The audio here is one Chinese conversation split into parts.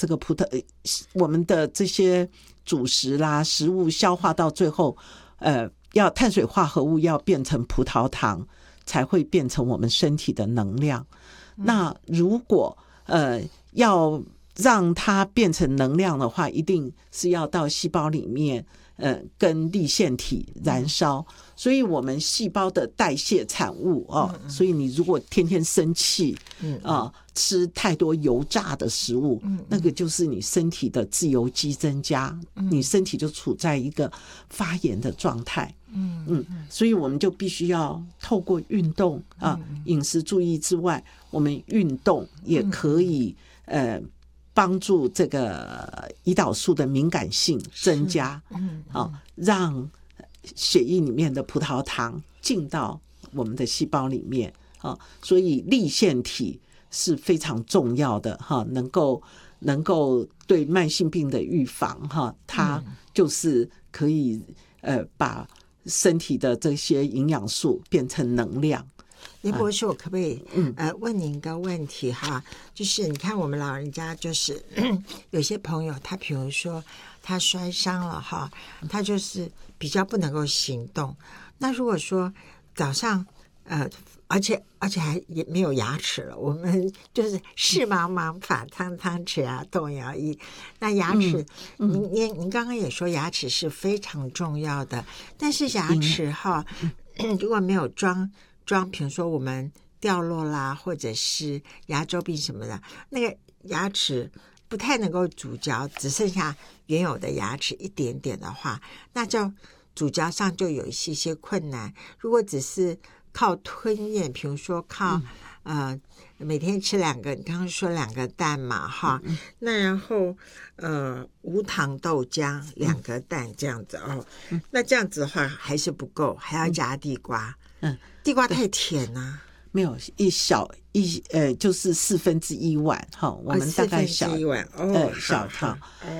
这个我们的这些主食啦食物消化到最后，要碳水化合物要变成葡萄糖，才会变成我们身体的能量。那如果要让它变成能量的话，一定是要到细胞里面跟粒线体燃烧。所以我们细胞的代谢产物所以你如果天天生气吃太多油炸的食物，那个就是你身体的自由基增加，你身体就处在一个发炎的状态。所以我们就必须要透过运动饮食注意之外，我们运动也可以帮助这个胰岛素的敏感性增加，让血液里面的葡萄糖进到我们的细胞里面，所以粒线体是非常重要的，能够对慢性病的预防，它就是可以把身体的这些营养素变成能量。 林博士，我可不可以问您一个问题哈？就是你看我们老人家就是有些朋友他比如说他摔伤了哈，他就是比较不能够行动。那如果说早上而且还也没有牙齿了，我们就是视茫茫发苍苍，齿牙动摇医。那牙齿您刚刚也说牙齿是非常重要的，但是牙齿哈如果没有装比如说我们掉落啦，或者是牙周病什么的，那个牙齿不太能够咀嚼，只剩下原有的牙齿一点点的话，那就咀嚼上就有一些困难。如果只是靠吞咽，比如说靠每天吃2个，你刚刚说2个蛋嘛哈，那然后无糖豆浆2个蛋这样子那这样子的话还是不够，还要加地瓜。地瓜太甜啊。 没有就是1/4碗我们大概 1/4碗小汤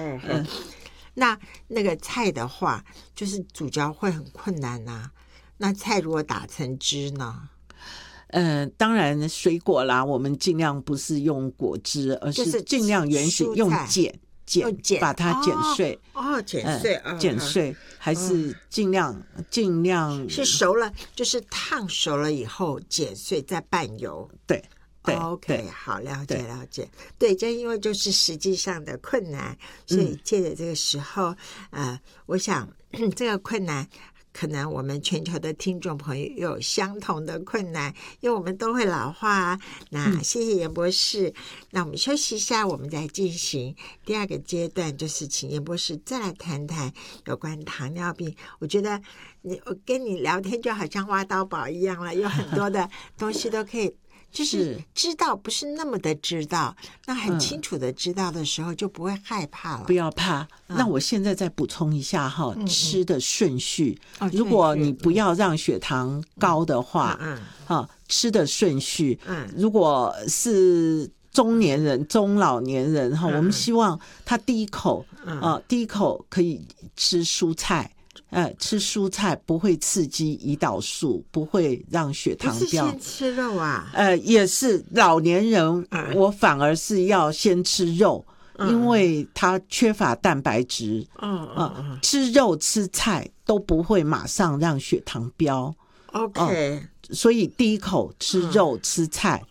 那个菜的话就是咀嚼会很困难啊。那菜如果打成汁呢？ 当然水果啦，我们尽量不是用果汁，而是尽量原始用剪把它剪碎剪碎，还是尽量是熟了，就是烫熟了以后剪碎再拌油。 对 OK， 好，了解。对，就因为就是实际上的困难，所以借着这个时候我想这个困难可能我们全球的听众朋友有相同的困难，因为我们都会老化那谢谢严博士。那我们休息一下，我们再进行第2个阶段，就是请严博士再来谈谈有关糖尿病。我觉得我跟你聊天就好像挖到宝一样了，有很多的东西都可以就是知道，不是那么的知道，那很清楚的知道的时候就不会害怕了。 不要怕。那我现在再补充一下吃的顺序。如果你不要让血糖高的话吃的顺序如果是中老年人我们希望他第一口可以吃蔬菜。吃蔬菜不会刺激胰岛素，不会让血糖飙。 不是先吃肉啊？ 也是老年人我反而是要先吃肉，因为他缺乏蛋白质。吃肉吃菜都不会马上让血糖飙。 OK， 所以第一口吃肉吃菜。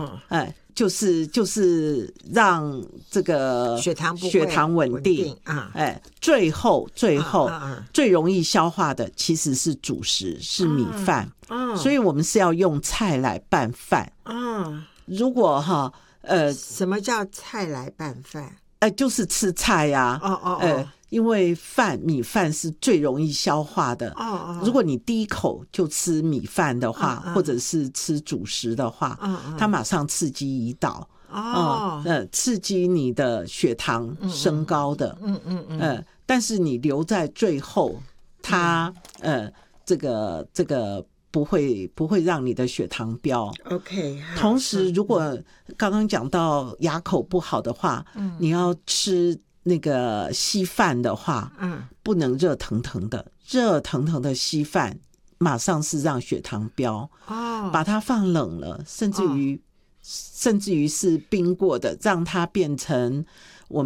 就是让这个血糖稳定最后最容易消化的其实是主食，是米饭。所以我们是要用菜来拌饭。如果什么叫菜来拌饭？ 就是吃菜呀。因为米饭是最容易消化的。如果你第一口就吃米饭的话，或者是吃主食的话，它马上刺激胰岛。刺激你的血糖升高的。但是你留在最后，它这个不会让你的血糖飙。 OK， 同时如果刚刚讲到牙口不好的话，你要吃那个稀饭的话，不能热腾腾的稀饭马上是让血糖飙。把它放冷了，甚至于是冰过的，让它变成